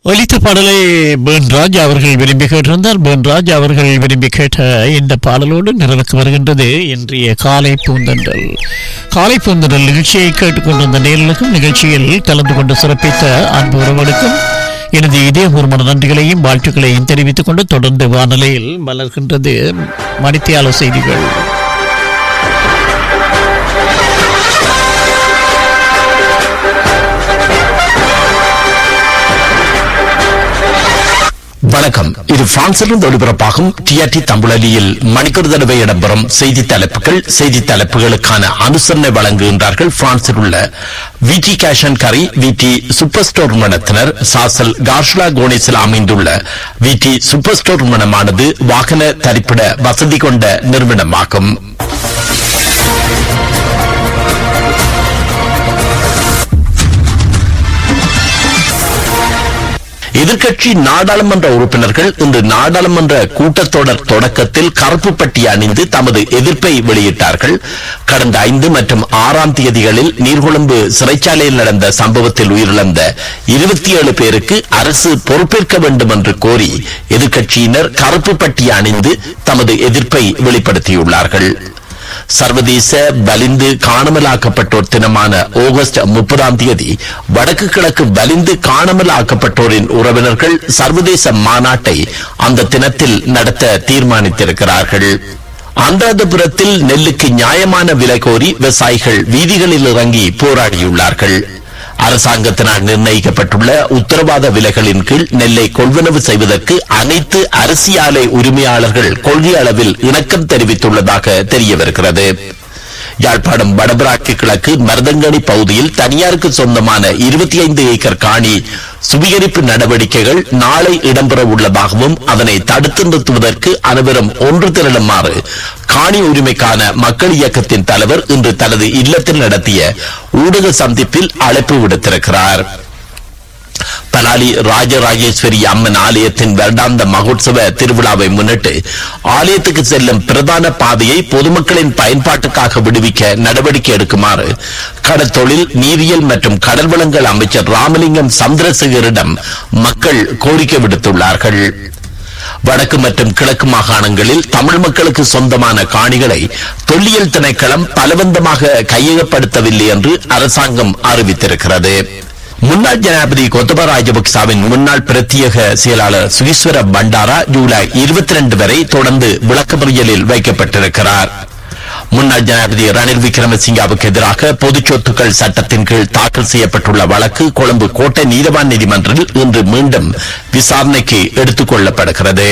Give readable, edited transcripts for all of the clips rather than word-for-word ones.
ஒலித்த பாடலை பேன்ராஜ் அவர்கள் விரும்பி கேட்டிருந்தார். பேன்ராஜ் அவர்கள் விரும்பி கேட்ட இந்த பாடலோடு நிறைவுக்கு வருகின்றது இன்றைய காலை பூந்தன்றல். காலை பூந்தன்றல் நிகழ்ச்சியை கேட்டுக்கொண்டிருந்த நேர்களுக்கும் நிகழ்ச்சியில் கலந்து கொண்டு சிறப்பித்த அன்பு உறவுகளுக்கும் எனது இதயபூர்வமான நன்றிகளையும் வாழ்த்துக்களையும் தெரிவித்துக் கொண்டு தொடர்ந்து வானொலியில் மலர்கின்றது மணித்தியால செய்திகள். வணக்கம். இது பிரான்சிலிருந்து ஒளிபரப்பாகும் டிஆர்டி தமிழொலியில் மணிக்கூர் தடவை இடம்பெறும் செய்தி தலைப்புகள். செய்தி தலைப்புகளுக்கான அனுசரணை வழங்குகின்றார்கள் பிரான்சில் உள்ள விடி கேஷ் அண்ட் கரி விடி சூப்பர் ஸ்டோர் நிறுவனத்தினர். சாசல் கார்ஷ்லா கோனிஸில் அமைந்துள்ள விடி சூப்பர் ஸ்டோர் நிறுவனமானது வாகன தரிப்பிட வசதி கொண்ட நிறுவனமாகும். எதிர்க்கட்சி நாடாளுமன்ற உறுப்பினர்கள் இன்று நாடாளுமன்ற கூட்டத்தொடர் தொடக்கத்தில் கருப்பு பட்டி அணிந்து தமது எதிர்ப்பை வெளியிட்டார்கள். கடந்த 5 மற்றும் 6ஆம் தேதிகளில் நீர்கொழும்பு சிறைச்சாலையில் நடந்த சம்பவத்தில் உயிரிழந்த 27 பேருக்கு அரசு பொறுப்பேற்க வேண்டும் என்று கோரி எதிர்க்கட்சியினர் கருப்பு பட்டி அணிந்து தமது எதிர்ப்பை வெளிப்படுத்தியுள்ளார்கள். சர்வதேச வலிந்து காணாமலாக்கப்பட்டோர் தினமான ஆகஸ்ட் 30ஆம் தேதி வடக்கு கிழக்கு வலிந்து காணாமலாக்கப்பட்டோரின் உறவினர்கள் சர்வதேச மாநாட்டை அந்த தினத்தில் நடத்த தீர்மானித்திருக்கிறார்கள். அனுராதபுரத்தில் நெல்லுக்கு நியாயமான விலை கோரி விவசாயிகள் வீதிகளில் இறங்கி போராடியுள்ளார்கள். அரசாங்கத்தினால் நிர்ணயிக்கப்பட்டுள்ள உத்தரவாத விலைகளின் கீழ் நெல்லை கொள்வனவு செய்வதற்கு அனைத்து அரிசி ஆலை உரிமையாளர்கள் கொள்கை அளவில் இணக்கம் தெரிவித்துள்ளதாக தெரிய வருகிறது. யாழ்ப்பாணம் வடபராக்கு கிழக்கு மருதங்கணி பகுதியில் தனியாருக்கு சொந்தமான 25 ஏக்கர் காணி சுவீகரிப்பு நடவடிக்கைகள் நாளை இடம்பெற உள்ளதாகவும் அதனை தடுத்து நிறுத்துவதற்கு அனைவரும் ஒன்று திரளுமாறு காணி உரிமைக்கான மக்கள் இயக்கத்தின் தலைவர் இன்று தனது இல்லத்தில் நடத்திய ஊடக சந்திப்பில் அழைப்பு விடுத்திருக்கிறார். பலாலி ராஜராஜேஸ்வரி அம்மன் ஆலயத்தின் வருடாந்த மகோத்சவ திருவிழாவை முன்னிட்டு ஆலயத்துக்கு செல்லும் பிரதான பாதையை பொதுமக்களின் பயன்பாட்டுக்காக விடுவிக்க நடவடிக்கை எடுக்குமாறு கடற்தொழில் நீரியல் மற்றும் கடல் வளங்கள் அமைச்சர் ராமலிங்கம் சந்திரசேகரிடம் மக்கள் கோரிக்கை விடுத்துள்ளார்கள். வடக்கு மற்றும் கிழக்கு மாகாணங்களில் தமிழ் மக்களுக்கு சொந்தமான காணிகளை தொல்லியல் திணைக்களம் பலவந்தமாக கையகப்படுத்தவில்லை என்று அரசாங்கம் அறிவித்திருக்கிறது. முன்னாள் ஜனாதிபதி கோத்தபய ராஜபக்சவின் முன்னாள் பிரத்யேக செயலாளர் சுகீஸ்வர பண்டாரா ஜூலை 22 வரை தொடர்ந்து விளக்கமறியலில் வைக்கப்பட்டிருக்கிறார். முன்னாள் ஜனாதிபதி ரணில் விக்ரமசிங்கவுக்கு எதிராக பொது சொத்துக்கள் சட்டத்தின் கீழ் தாக்கல் செய்யப்பட்டுள்ள வழக்கு கொழும்பு கோட்டை நீதவான் நீதிமன்றில் இன்று மீண்டும் விசாரணைக்கு எடுத்துக் கொள்ளப்படுகிறது.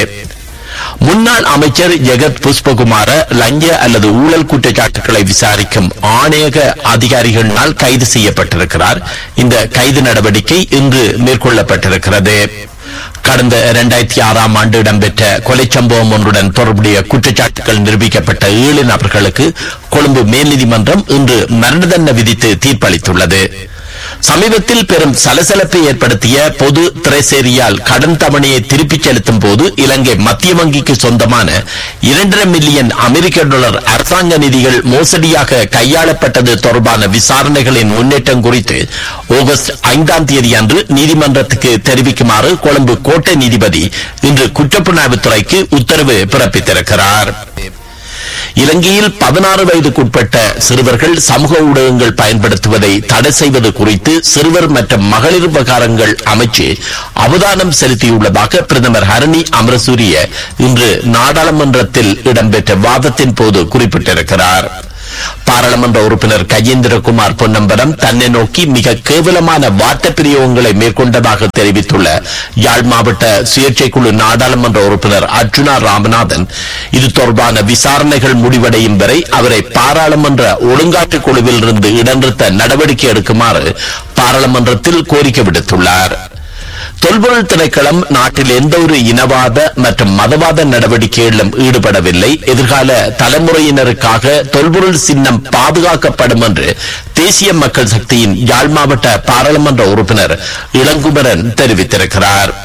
முன்னாள் அமைச்சர் ஜெகத் புஷ்பகுமார லஞ்ச அல்லது ஊழல் குற்றச்சாட்டுகளை விசாரிக்கும் ஆணையக அதிகாரிகளினால் கைது செய்யப்பட்டிருக்கிறார். இந்த கைது நடவடிக்கை இன்று மேற்கொள்ளப்பட்டிருக்கிறது. கடந்த 2006ஆம் ஆண்டு இடம்பெற்ற கொலை சம்பவம் ஒன்றுடன் தொடர்புடைய குற்றச்சாட்டுகள் நிரூபிக்கப்பட்ட 7 நபர்களுக்கு கொழும்பு மேல் நீதிமன்றம் இன்று மரண தண்டனை விதித்து தீர்ப்பளித்துள்ளது. சமீபத்தில் பெரும் சலசலப்பை ஏற்படுத்திய பொது திரைசேரியால் கடன் தவணையை திருப்பிச் செலுத்தும் போது இலங்கை மத்திய வங்கிக்கு சொந்தமான 2.5 மில்லியன் அமெரிக்க டாலர் அரசாங்க நிதிகள் மோசடியாக கையாளப்பட்டது தொடர்பான விசாரணைகளின் முன்னேற்றம் குறித்து ஆகஸ்ட் 5ஆம் தேதி அன்று நீதிமன்றத்துக்கு தெரிவிக்குமாறு கொழும்பு கோட்டை நீதிபதி இன்று குற்றப்புலனாய்வுத்துறைக்கு உத்தரவு பிறப்பித்திருக்கிறார். இலங்கையில் 16 வயதுக்குட்பட்ட சிறுவர்கள் சமூக ஊடகங்கள் பயன்படுத்துவதை தடை செய்வது குறித்து சிறுவர் மற்றும் மகளிர் விவகாரங்கள் அமைச்சு அவதானம் செலுத்தியுள்ளதாக பிரதமர் ஹரணி அமரசூரிய இன்று நாடாளுமன்றத்தில் இடம்பெற்ற வாதத்தின் போது குறிப்பிட்டிருக்கிறார். பாராளுமன்ற உறுப்பினர் கஜேந்திரகுமார் பொன்னம்பலம் தன்னை நோக்கி மிக கேவலமான வார்த்தை பிரயோகங்களை மேற்கொண்டதாக தெரிவித்துள்ள யாழ் மாவட்ட சுயேட்சை குழு நாடாளுமன்ற உறுப்பினர் அர்ஜுனா ராமநாதன் இது தொடர்பான விசாரணைகள் முடிவடையும் வரை அவரை பாராளுமன்ற ஒழுங்காற்று குழுவில் இருந்து இடநிறுத்த நடவடிக்கை எடுக்குமாறு பாராளுமன்றத்தில் கோரிக்கை விடுத்துள்ளார். தொல்பொருள் திணைக்களம் நாட்டில் எந்த ஒரு இனவாத மற்றும் மதவாத நடவடிக்கைகளிலும் ஈடுபடவில்லை. எதிர்கால தலைமுறையினருக்காக தொல்பொருள் சின்னம் பாதுகாக்கப்படும் என்று தேசிய மக்கள் சக்தியின் யாழ் மாவட்ட பாராளுமன்ற உறுப்பினர் இளங்குமரன் தெரிவித்திருக்கிறார்.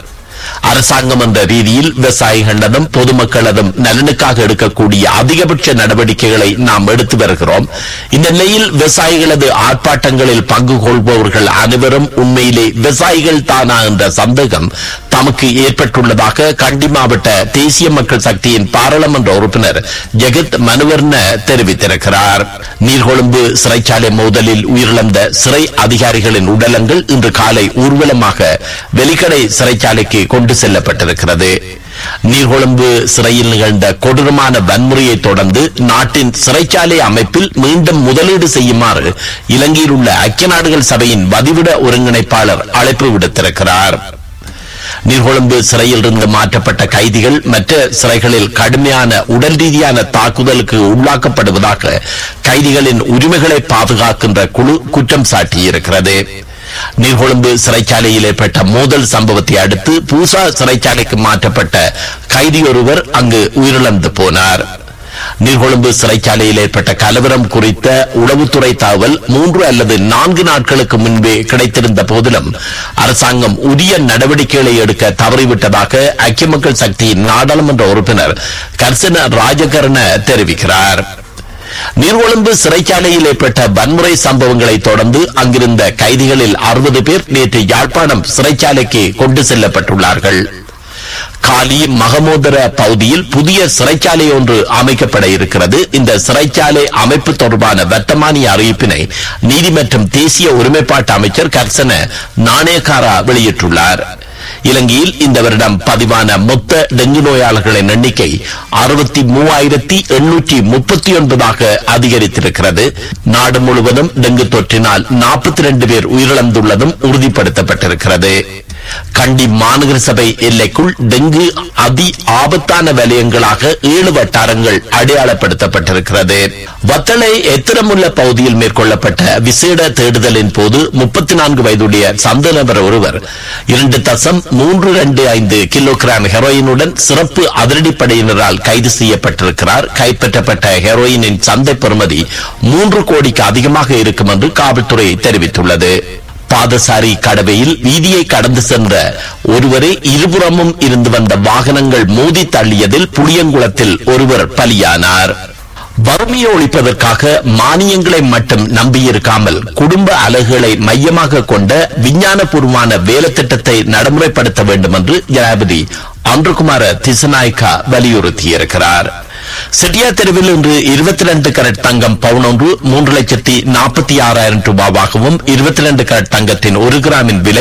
அரசாங்கம் என்ற ரீதியில் விவசாயிகளதும் பொதுமக்களதும் நலனுக்காக எடுக்கக்கூடிய அதிகபட்ச நடவடிக்கைகளை நாம் எடுத்து வருகிறோம். இந்த நிலையில் விவசாயிகளது ஆர்ப்பாட்டங்களில் பங்கு கொள்பவர்கள் அனைவரும் உண்மையிலே விவசாயிகள் தானா என்ற சந்தேகம் தமக்கு ஏற்பட்டுள்ளதாக கண்டி மாவட்ட தேசிய மக்கள் சக்தியின் பாராளுமன்ற உறுப்பினர் ஜெகத் மனுவர்ண தெரிவித்திருக்கிறார். நீர்கொழும்பு சிறைச்சாலை மோதலில் உயிரிழந்த சிறை அதிகாரிகளின் உடலங்கள் இன்று காலை ஊர்வலமாக வெலிக்கடை சிறைச்சாலைக்கு கொண்டு செல்லப்பட்டிருக்கிறது. நீர்கொழும்பு சிறையில் நிகழ்ந்த கொடூரமான வன்முறையை தொடர்ந்து நாட்டின் சிறைச்சாலை அமைப்பில் மீண்டும் முதலீடு செய்யுமாறு இலங்கையில் உள்ள ஐக்கிய நாடுகள் சபையின் வதிவிட ஒருங்கிணைப்பாளர் அழைப்பு விடுத்திருக்கிறார். நீர்கொழும்பு சிறையில் இருந்து மாற்றப்பட்ட கைதிகள் மற்ற சிறைகளில் கடுமையான உடல் ரீதியான தாக்குதலுக்கு உள்ளாக்கப்படுவதாக கைதிகளின் உரிமைகளை பாதுகாக்கின்ற குழு குற்றம் சாட்டியிருக்கிறது. நீர்கொழும்பு சிறைச்சாலையில் ஏற்பட்ட மோதல் சம்பவத்தை அடுத்து பூசா சிறைச்சாலைக்கு மாற்றப்பட்ட கைதியொருவர் அங்கு உயிரிழந்து போனார். நீர்கொழும்பு சிறைச்சாலையில் ஏற்பட்ட கலவரம் குறித்த உளவுத்துறை தகவல் 3 அல்லது 4 நாட்களுக்கு முன்பே கிடைத்திருந்த போதிலும் அரசாங்கம் உரிய நடவடிக்கைகளை எடுக்க தவறிவிட்டதாக ஐக்கிய மக்கள் சக்தியின் நாடாளுமன்ற உறுப்பினர் கர்சன ராஜகரண தெரிவிக்கிறார். நீர்கொழும்பு சிறைச்சாலையில் ஏற்பட்ட வன்முறை சம்பவங்களை தொடர்ந்து அங்கிருந்த கைதிகளில் 60 பேர் நேற்று யாழ்ப்பாணம் சிறைச்சாலைக்கு கொண்டு செல்லப்பட்டுள்ளார்கள். காலி மகமோதர பகுதியில் புதிய சிறைச்சாலை ஒன்று அமைக்கப்பட இருக்கிறது. இந்த சிறைச்சாலை அமைப்பு தொடர்பான வர்த்தமானிய அறிவிப்பினை நீதி மற்றும் தேசிய ஒருமைப்பாட்டு அமைச்சர் கர்சன நாணயக்காரா வெளியிட்டுள்ளார். இலங்கையில் இந்த வருடம் பதிவான மொத்த டெங்கு நோயாளர்களின் எண்ணிக்கை 63,839 அதிகரித்திருக்கிறது. நாடு முழுவதும் டெங்கு தொற்றினால் 42 பேர் உயிரிழந்துள்ளதும் உறுதிப்படுத்தப்பட்டிருக்கிறது. கண்டி மாநகர சபை எல்லைக்குள் டெங்கு அதி ஆபத்தான வலயங்களாக 7 வட்டாரங்கள் அடையாளப்படுத்தப்பட்டிருக்கிறது. வத்தளை எத்திரமுள்ள பகுதியில் மேற்கொள்ளப்பட்ட விசேட தேடுதலின் போது 34 வயதுடைய சந்த நபர் ஒருவர் 2.325 கிலோகிராம் ஹெரோயினுடன் சிறப்பு அதிரடிப்படையினரால் கைது செய்யப்பட்டிருக்கிறார். கைப்பற்றப்பட்ட ஹெரோயினின் சந்தை பெறுமதி 3 கோடிக்கு அதிகமாக இருக்கும் என்று காவல்துறை தெரிவித்துள்ளது. பாதசாரி கடவையில் வீதியை கடந்து சென்ற ஒருவரை இருபுறமும் இருந்து வந்த வாகனங்கள் மோதி தள்ளியதில் புளியங்குளத்தில் ஒருவர் பலியானார். வறுமையை ஒழிப்பதற்காக மானியங்களை மட்டும் நம்பியிருக்காமல் குடும்ப அலகுகளை மையமாக கொண்ட விஞ்ஞானபூர்வமான வேலை திட்டத்தை நடைமுறைப்படுத்த வேண்டும் என்று ஜனாதிபதி அன்றுகுமார திசநாயக்கா வலியுறுத்தியிருக்கிறார். செட்டியா தெருவில் இன்று 22 கரட் தங்கம் பவுன் ஒன்று 3,46,000 ரூபாவாகவும் 22 கரட் தங்கத்தின் 1 கிராமின் விலை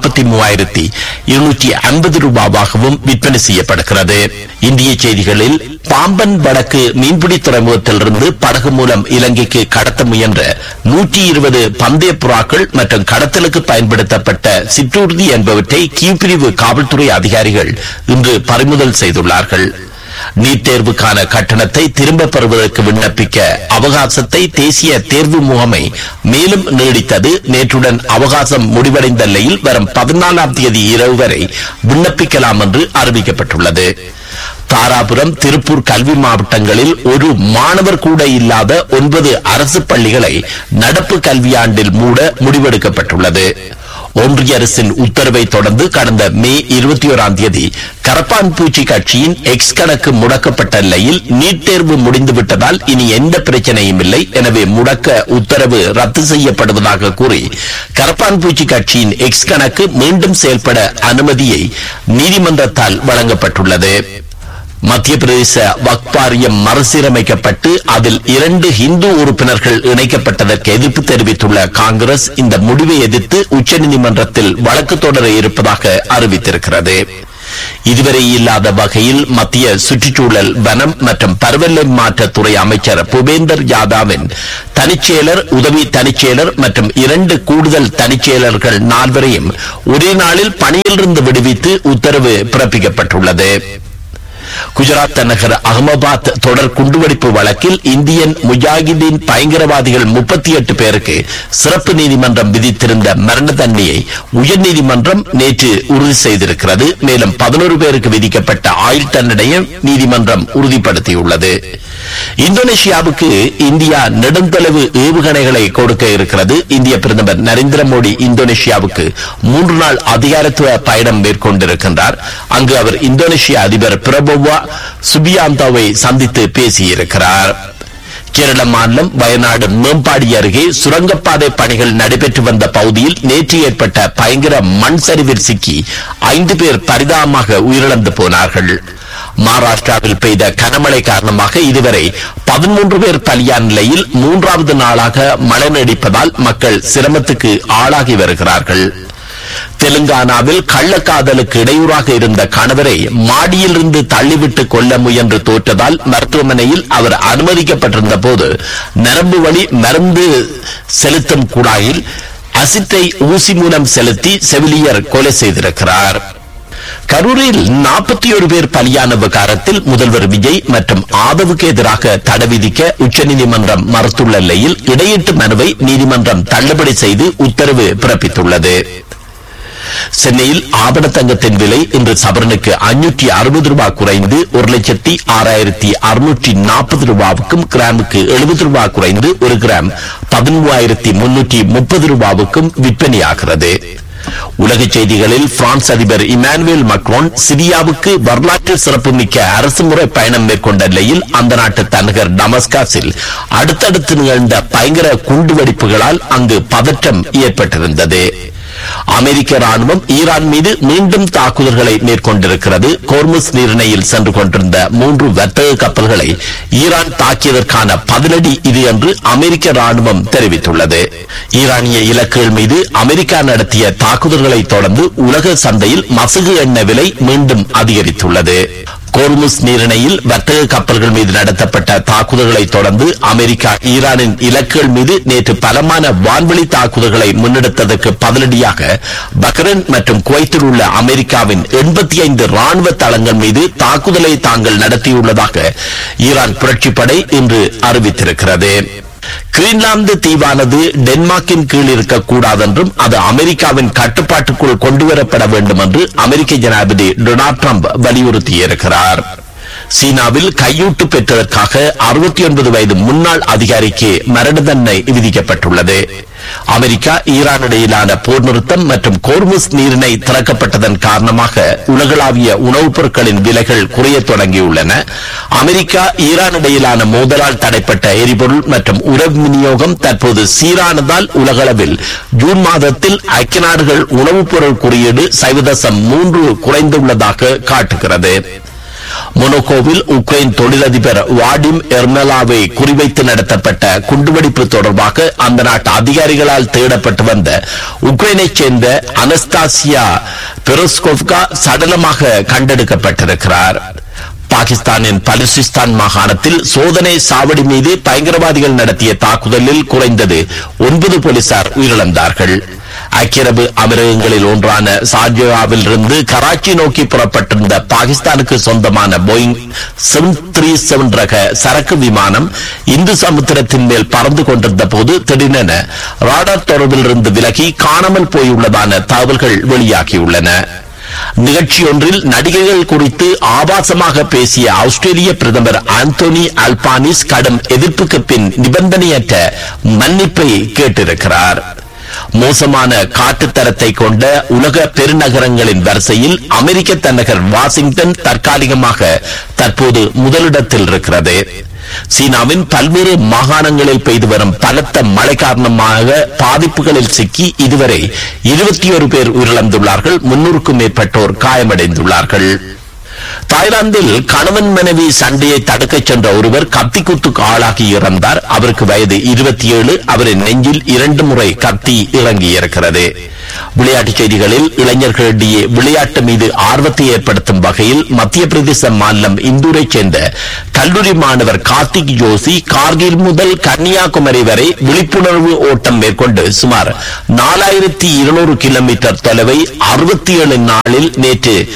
43,250 ரூபாவாகவும் விற்பனை செய்யப்படுகிறது. இந்திய செய்திகளில் பாம்பன் வடக்கு மீன்பிடி துறைமுகத்திலிருந்து படகு மூலம் இலங்கைக்கு கடத்த முயன்ற 120 பந்தய புறாக்கள் மற்றும் கடத்தலுக்கு பயன்படுத்தப்பட்ட சிற்றூர்தி என்பவற்றை கீழ்பிரிவு காவல்துறை அதிகாரிகள் இன்று பறிமுதல் செய்துள்ளார்கள். நீட் தேர்வுக்கான கட்டணத்தை திரும்ப பெறுவதற்கு விண்ணப்பிக்க அவகாசத்தை தேசிய தேர்வு முகமை மேலும் நீடித்தது. நேற்றுடன் அவகாசம் முடிவடைந்த நிலையில் வரும் 14ஆம் தேதி இரவு வரை விண்ணப்பிக்கலாம் என்று அறிவிக்கப்பட்டுள்ளது. தாராபுரம், திருப்பூர் கல்வி மாவட்டங்களில் ஒரு மாணவர் கூட இல்லாத 9 அரசு பள்ளிகளை நடப்பு கல்வியாண்டில் மூட முடிவெடுக்கப்பட்டுள்ளது. ஒன்றிய அரசின் உத்தரவை தொடர்ந்து கடந்த மே 21ஆம் தேதி கரப்பான் பூச்சி கட்சியின் எக்ஸ் கணக்கு முடக்கப்பட்ட நிலையில் நீட் தேர்வு முடிந்துவிட்டதால் இனி எந்த பிரச்சனையும் இல்லை, எனவே முடக்க உத்தரவு ரத்து செய்யப்படுவதாக கூறி கரப்பான் பூச்சி கட்சியின் எக்ஸ் கணக்கு மீண்டும் செயல்பட அனுமதியை நீதிமன்றத்தால் வழங்கப்பட்டுள்ளது. மத்திய பிரதேச வக்ஃப் வாரியம் மறுசீரமைக்கப்பட்டு அதில் 2 இந்து உறுப்பினர்கள் இணைக்கப்பட்டதற்கு எதிர்ப்பு தெரிவித்துள்ள காங்கிரஸ் இந்த முடிவை எதிர்த்து உச்சநீதிமன்றத்தில் வழக்கு தொடர இருப்பதாக அறிவித்திருக்கிறது. இதுவரை இல்லாத வகையில் மத்திய சுற்றுச்சூழல், வனம் மற்றும் பருவநிலை மாற்றத்துறை அமைச்சர் பூபேந்தர் யாதவின் தனிச்செயலர், உதவி தனிச்செயலர் மற்றும் 2 கூடுதல் தனிச்செயலர்கள் 4 ஒரே நாளில் பணியிலிருந்து விடுவித்து உத்தரவு பிறப்பிக்கப்பட்டுள்ளது. குஜராத் தலைநகர் அகமதாபாத் தொடர் குண்டுவெடிப்பு வழக்கில் இந்தியன் முஜாஹிதீன் பயங்கரவாதிகள் 38 பேருக்கு சிறப்பு நீதிமன்றம் விதித்திருந்த மரண தண்டனையை உயர்நீதிமன்றம் நேற்று உறுதி செய்திருக்கிறது. மேலும் 11 பேருக்கு விதிக்கப்பட்ட ஆயுள் தண்டனையை நீதிமன்றம் உறுதிப்படுத்தியுள்ளது. இந்தோனேஷியாவுக்கு இந்தியா நெடுந்தொலைவு ஏவுகணைகளை கொடுக்க இருக்கிறது. இந்திய பிரதமர் நரேந்திர மோடி இந்தோனேஷியாவுக்கு 3 நாள் அதிகாரத்துவ பயணம் மேற்கொண்டிருக்கின்றார். அங்கு அவர் இந்தோனேஷிய அதிபர் பிரபோவோ சுபியாந்தோவை சந்தித்து பேசியிருக்கிறார். கேரள மாநிலம் வயநாடு மேம்பாடி அருகே சுரங்கப்பாதை பணிகள் நடைபெற்று வந்த பகுதியில் நேற்று ஏற்பட்ட பயங்கர மண் சரிவில் சிக்கி 5 பேர் பரிதாபமாக உயிரிழந்து போனார்கள். மகாராஷ்டிராவில் பெய்த கனமழை காரணமாக இதுவரை 13 பேர் பலியான நிலையில் 3வது நாளாக மழை நீடிப்பதால் மக்கள் சிரமத்துக்கு ஆளாகி வருகிறார்கள். தெலுங்கானாவில் கள்ளக்காதலுக்கு இடையூறாக இருந்த கணவரை மாடியிலிருந்து தள்ளிவிட்டு கொல்ல முயன்று தோற்றதால் மருத்துவமனையில் அவர் அனுமதிக்கப்பட்டிருந்த போது நரம்பு வழி மருந்து செலுத்தும் குழாயில் அசிட்டை ஊசி மூலம் செலுத்தி செவிலியர் கொலை செய்திருக்கிறார். கரூரில் 41 பேர் பலியான விவகாரத்தில் முதல்வர் விஜய் மற்றும் ஆதவுக்கு எதிராக தடை விதிக்க உச்சநீதிமன்றம் மறுத்துள்ள நிலையில் இடையீட்டு மனுவை நீதிமன்றம் தள்ளுபடி செய்து உத்தரவு பிறப்பித்துள்ளது. சென்னையில் ஆபண தங்கத்தின் விலை இன்று சவரனுக்கு 560 ரூபாய் குறைந்து 1,06,640 ரூபாவுக்கும், கிராமுக்கு 70 ரூபாய் குறைந்து 1 கிராம் 13,330 ரூபாவுக்கும் விற்பனையாகிறது. உலக செய்திகளில் பிரான்ஸ் அதிபர் இமானுவேல் மக்ரோன் சிரியாவுக்கு வரலாற்று சிறப்புமிக்க அரசுமுறை பயணம் மேற்கொண்ட நிலையில் அந்த நாட்டு தலைநகர் டமஸ்கஸில் அடுத்தடுத்து நிகழ்ந்த பயங்கர குண்டுவெடிப்புகளால் அங்கு பதற்றம் ஏற்பட்டிருந்தது. அமெரிக்க ராணுவம் ஈரான் மீது மீண்டும் தாக்குதல்களை மேற்கொண்டிருக்கிறது. கோர்முஸ் நீரிணையில் சென்று கொண்டிருந்த 3 வர்த்தக கப்பல்களை ஈரான் தாக்கியதற்கான பதிலடி இது என்று அமெரிக்க ராணுவம் தெரிவித்துள்ளது. ஈரானிய இலக்குகள் மீது அமெரிக்கா நடத்திய தாக்குதல்களை தொடர்ந்து உலக சந்தையில் மசகு எண்ணெய் விலை மீண்டும் அதிகரித்துள்ளது. கோர்முஸ் நீரிணையில் வர்த்தக கப்பல்கள் மீது நடத்தப்பட்ட தாக்குதல்களை தொடர்ந்து அமெரிக்கா ஈரானின் இலக்குகள் மீது நேற்று பலமான வான்வெளி தாக்குதல்களை முன்னெடுத்ததற்கு பதிலடியாக பஹ்ரைன் மற்றும் குவைத்தில் உள்ள அமெரிக்காவின் 85 ராணுவ தளங்கள் மீது தாக்குதலை தாங்கள் நடத்தியுள்ளதாக ஈரான் புரட்சிப்படை இன்று அறிவித்திருக்கிறது. கிரீன்லாந்து தீவானது டென்மார்க்கின் கீழ் இருக்கக்கூடாது என்றும் அது அமெரிக்காவின் கட்டுப்பாட்டுக்குள் கொண்டுவரப்பட வேண்டும் என்று அமெரிக்க ஜனாதிபதி டொனால்ட் ட்ரம்ப் வலியுறுத்தியிருக்கிறார். சீனாவில் கையூட்டு பெற்றதற்காக 69 வயது முன்னாள் அதிகாரிக்கு மரண தண்டனை விதிக்கப்பட்டுள்ளது. அமெரிக்கா ஈரான் இடையிலான போர் நிறுத்தம் மற்றும் கோர்முஸ் நீரிணை திறக்கப்பட்டதன் காரணமாக உலகளாவிய உணவுப் பொருட்களின் விலைகள் குறைய தொடங்கியுள்ளன. அமெரிக்கா ஈரான் இடையிலான மோதலால் தடைப்பட்ட எரிபொருள் மற்றும் உணவு விநியோகம் தற்போது சீரானதால் உலகளவில் ஜூன் மாதத்தில் ஐக்கிய நாடுகள் உணவுப் பொருள் குறியீடு 0.3 குறைந்துள்ளதாக காட்டுகிறது. மொனோகோவில் உக்ரைன் தொழிலதிபர் வாடிம் எர்மலாவை குறிவைத்து நடத்தப்பட்ட குண்டுவெடிப்பு தொடர்பாக அந்த நாட்டு அதிகாரிகளால் தேடப்பட்டு வந்த உக்ரைனைச் சேர்ந்த அனஸ்தாசியா பெரோஸ்கோவ்கா சடலமாக கண்டெடுக்கப்பட்டிருக்கிறார். பாகிஸ்தானின் பலுசிஸ்தான் மாகாணத்தில் சோதனை சாவடி மீது பயங்கரவாதிகள் நடத்திய தாக்குதலில் குறைந்தது 9 போலீசார் உயிரிழந்தார்கள். ஐக்கிய அரபு அமீரகங்களில் ஒன்றான ஷார்ஜாவில் இருந்து கராச்சி நோக்கி புறப்பட்டிருந்த பாகிஸ்தானுக்கு சொந்தமான போயிங் 737 ரக சரக்கு விமானம் இந்து சமுத்திரத்தின் மேல் பறந்து கொண்டிருந்த போது திடீரென ராடார் தொடர்பில் இருந்து விலகி காணாமல் போயுள்ளதான தகவல்கள் வெளியாகியுள்ளன. நிகழ்ச்சி ஒன்றில் நடிகைகள் குறித்து ஆபாசமாக பேசிய ஆஸ்திரேலிய பிரதமர் ஆந்தோனி அல்பானிஸ் கடும் எதிர்ப்புக்கு பின் நிபந்தனையற்ற மன்னிப்பை கேட்டிருக்கிறார். மோசமான காட்டுத்தரத்தை கொண்ட உலக பெருநகரங்களின் வரிசையில் அமெரிக்க தலைநகர் வாஷிங்டன் தற்காலிகமாக தற்போது முதலிடத்தில் இருக்கிறது. சீனாவின் பல்வேறு மாகாணங்களில் பெய்து வரும் பலத்த மழை காரணமாக பாதிப்புகளில் சிக்கி இதுவரை 21 பேர் உயிரிழந்துள்ளார்கள். 300க்கும் மேற்பட்டோர் காயமடைந்துள்ளார்கள். தாய்லாந்தில் கணவன் மனைவி சண்டையை தடுக்கச் சென்ற ஒருவர் கத்தி குத்துக்கு ஆளாகி இறந்தார். அவருக்கு வயது 27. அவரின் நெஞ்சில் 2 முறை கத்தி இறங்கியிருக்கிறது. விளையாட்டுச் செய்திகளில் இளைஞர்களிடையே விளையாட்டு மீது ஆர்வத்தை ஏற்படுத்தும் வகையில் மத்திய பிரதேச மாநிலம் இந்தூரைச் சேர்ந்த கல்லூரி மாணவர் கார்த்திக் ஜோஷி கார்கில் முதல் கன்னியாகுமரி வரை விழிப்புணர்வு ஓட்டம் மேற்கொண்டு சுமார் 4200 கிலோமீட்டர் தொலைவை 67 நாளில் நேற்று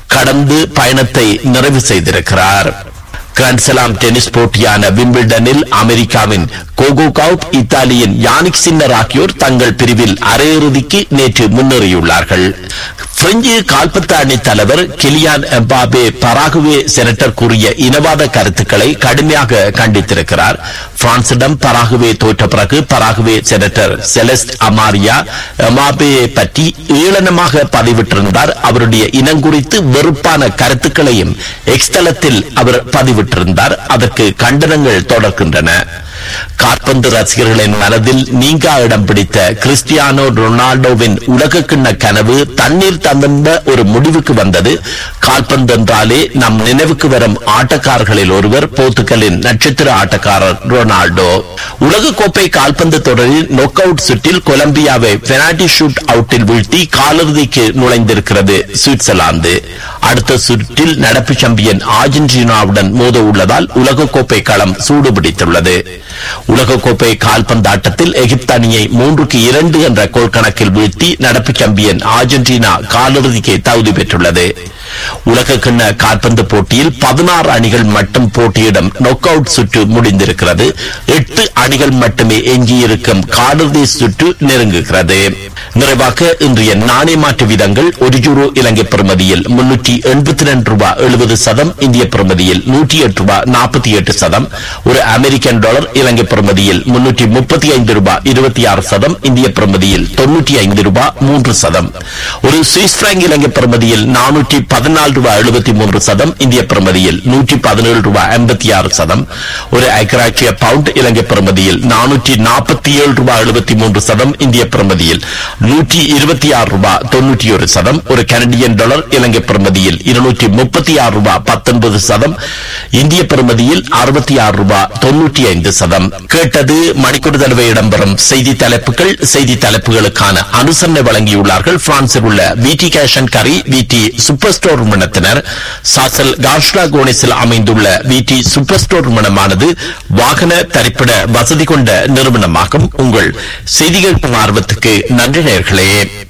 கடந்து பயணத்தை நிறைவு செய்திருக்கிறார். கிராண்ட்ஸ்லாம் டென்னிஸ் போட்டியான விம்பிள்டனில் அமெரிக்காவின் கோகோ கவுப், இத்தாலியின் யானிக் சின்னர் ஆகியோர் தங்கள் பிரிவில் அரையிறுதிக்கு நேற்று முன்னேறியுள்ளார்கள். பிரெஞ்சு கால்பந்து அணி தலைவர் கிலியான் எம்பாபே பராகுவே செனட்டர் கூறிய இனவாத கருத்துக்களை கடுமையாக கண்டித்திருக்கிறார். பிரான்சிடம் பராகுவே தோற்ற பிறகு பராகுவே செனட்டர் செலஸ்ட் அமாரியா எம்பாபேயை பற்றி ஏளனமாக பதிவிட்டிருந்தார். அவருடைய இனம் குறித்து வெறுப்பான கருத்துக்களையும் எக்ஸ் தளத்தில் அவர் பதிவிட்டிருந்தார். அதற்கு கண்டனங்கள் தொடர்கின்றன. கால்பந்து ரசிகர்களின் மனதில் நீங்கா இடம் பிடித்த கிறிஸ்டியானோ ரொனால்டோவின் உலக கிண்ண கனவு தண்ணீர் தந்த ஒரு முடிவுக்கு வந்தது. கால்பந்து என்றாலே நம் நினைவுக்கு வரும் ஆட்டக்காரர்களில் ஒருவர் போர்த்துகலின் நட்சத்திர ஆட்டக்காரர் ரொனால்டோ. உலகக்கோப்பை கால்பந்து தொடரில் நொக் அவுட் சுற்றில் கொலம்பியாவை பெனால்டி ஷூட் அவுட்டில் வீழ்த்தி காலிறுதிக்கு நுழைந்திருக்கிறது சுவிட்சர்லாந்து. அடுத்த சுற்றில் நடப்பு சாம்பியன் அர்ஜென்டினாவுடன் மோத உள்ளதால் உலகக்கோப்பை களம் சூடுபிடித்துள்ளது. உலகக்கோப்பை கால்பந்து ஆட்டத்தில் எகிப்து அணியை 3-2 என்ற கோல் கணக்கில் வீழ்த்தி நடப்பு சாம்பியன் அர்ஜென்டினா காலிறுதிக்கு தகுதி பெற்றுள்ளது. உலக கிண்ண கால்பந்து போட்டியில் 16 அணிகள் மட்டும் போட்டியிடும் நொக் அவுட் சுற்று முடிந்திருக்கிறது. 8 அணிகள் மட்டுமே எஞ்சியிருக்கும் காலிறுதி சுற்று நெருங்குகிறது. நிறைவாக இன்றைய நாணய மாற்று வீதங்கள்: ஒரு யூரோ இலங்கை பெறுமதியில் 382 ரூபாய் 70 சதம், இந்திய பெறுமதியில் 108 ரூபாய் 48 சதம். ஒரு அமெரிக்கன் டாலர் இலங்கை பெறுமதியில் 335 ரூபாய் 26 சதம், இந்திய பெறுமதியில் 95 ரூபாய் 3 சதம். ஒரு சுவிஸ் பிராங்க் இலங்கை பெறுமதியில் 414 ரூபாய் 73 சதம், இந்திய பெறுமதியில் 117 ரூபாய் 56 சதம். ஒரு ஐக்கிய பவுண்ட் இலங்கை பெறுமதியில் 447 ரூபாய் 73 சதம், இந்திய பெறுமதியில் 126 ரூபாய் 91 சதம். ஒரு கனடியன் டாலர் இலங்கை பெறுமதியில் 236 ரூபாய் 19 சதம், இந்திய பெறுமதியில் 66 ரூபாய் 95 சதம். கேட்டது மணிக்கூர் தடவை இடம்பெறும் செய்தி தலைப்புகள். செய்தி தலைப்புகளுக்கான அனுசரணை வழங்கியுள்ளார்கள் பிரான்சில் உள்ள விடி கேஷ் அண்ட் கரி, விடி சூப்பர் ஸ்டோர் நிறுவனத்தினர். சாசல் காஷ்லா கோனிஸில் அமைந்துள்ள விடி சூப்பர் ஸ்டோர் நிறுவனமானது வாகன தரிப்பிட வசதி கொண்ட நிறுவனமாகும். உங்கள் செய்திகள் ஆர்வத்துக்கு நன்றி நேயர்களே.